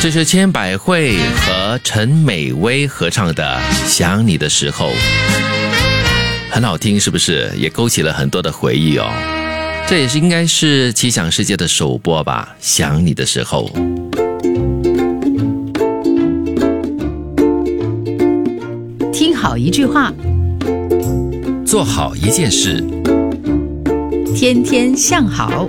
这是千百惠和陈美薇合唱的《想你的时候》，很好听，是不是？也勾起了很多的回忆哦。这也是应该是奇想世界的首播吧，《想你的时候》。 听好一句话， 做好一件事， 天天向好。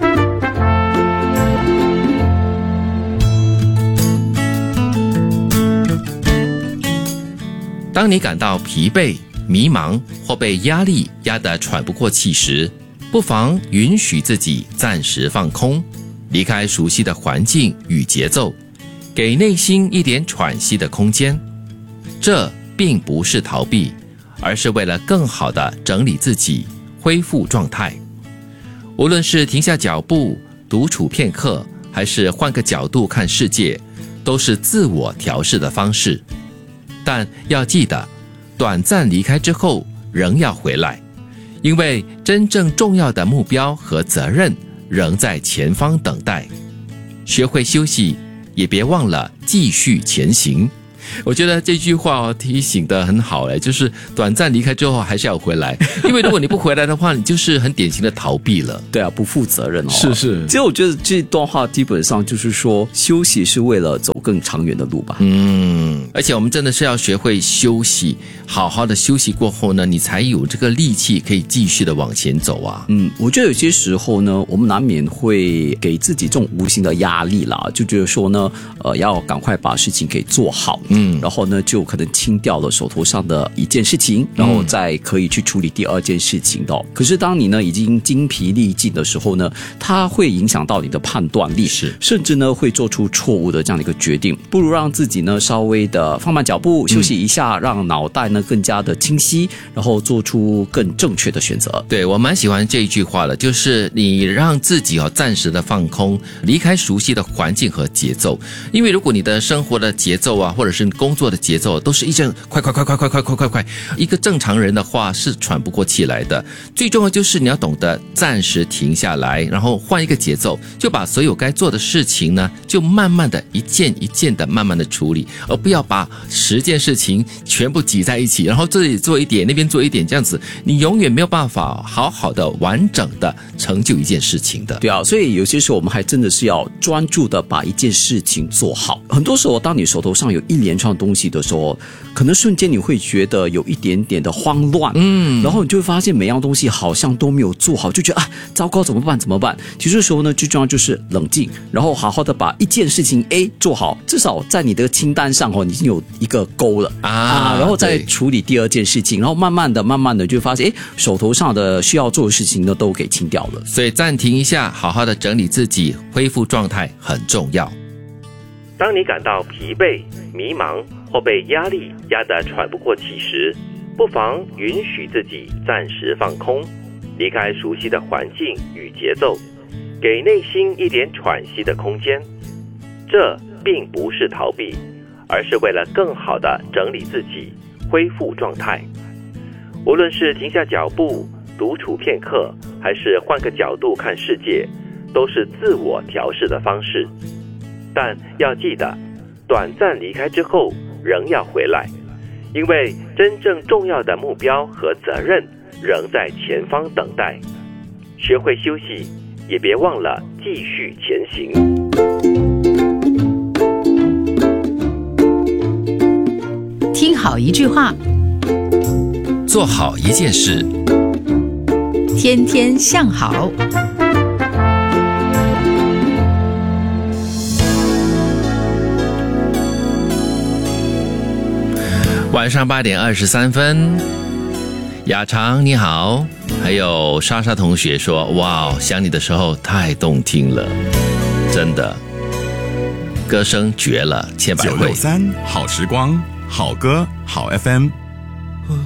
当你感到疲惫、迷茫或被压力压得喘不过气时，不妨允许自己暂时放空，离开熟悉的环境与节奏，给内心一点喘息的空间。这并不是逃避，而是为了更好地整理自己，恢复状态。无论是停下脚步，独处片刻，还是换个角度看世界，都是自我调试的方式。但要记得，短暂离开之后仍要回来，因为真正重要的目标和责任仍在前方等待。学会休息，也别忘了继续前行。我觉得这句话提醒得很好，就是短暂离开之后还是要回来，因为如果你不回来的话，你就是很典型的逃避了。 对啊，不负责任哦。 是。 其实我觉得这段话基本上就是说，休息是为了走更长远的路吧。 而且我们真的是要学会休息，好好的休息过后呢，你才有这个力气可以继续的往前走啊。 我觉得有些时候呢，我们难免会给自己这种无形的压力啦，就觉得说呢，要赶快把事情给做好。然后呢，就可能清掉了手头上的一件事情，然后再可以去处理第二件事情的。可是当你呢已经精疲力尽的时候呢，它会影响到你的判断力，甚至呢会做出错误的这样的一个决定。不如让自己呢稍微的放慢脚步，休息一下，让脑袋呢更加的清晰，然后做出更正确的选择。 对，我蛮喜欢这一句话的，就是你让自己暂时的放空，离开熟悉的环境和节奏。因为如果你的生活的节奏或者是工作的节奏都是一阵快，一个正常人的话是喘不过气来的。最重要就是你要懂得暂时停下来，然后换一个节奏，就把所有该做的事情呢，就慢慢的一件一件的慢慢的处理，而不要把10件事情全部挤在一起，然后这里做一点，那边做一点，这样子你永远没有办法好好的完整的成就一件事情的。 对啊，所以有些时候我们还真的是要专注的把一件事情做好。很多时候当你手头上有一连串东西的时候，可能瞬间你会觉得有一点点的慌乱，然后你就会发现每样东西好像都没有做好，就觉得糟糕，怎么办？其实这时候呢，最重要就是冷静，然后好好的把一件事情 A 做好，至少在你的清单上已经有一个勾了然后再处理第二件事情，然后慢慢的就发现手头上的需要做的事情呢都给清掉了。 所以暂停一下，好好的整理自己，恢复状态很重要。当你感到疲惫、迷茫或被压力压得喘不过气时，不妨允许自己暂时放空，离开熟悉的环境与节奏，给内心一点喘息的空间。这并不是逃避，而是为了更好地整理自己，恢复状态。无论是停下脚步，独处片刻，还是换个角度看世界，都是自我调试的方式。但要记得，短暂离开之后仍要回来，因为真正重要的目标和责任仍在前方等待。学会休息，也别忘了继续前行。 听好一句话， 做好一件事， 天天向好。 晚上8点23分，雅长你好，还有莎莎同学说，哇，想你的时候太动听了，真的，歌声绝了，千百惠。 963好时光，好歌好 FM。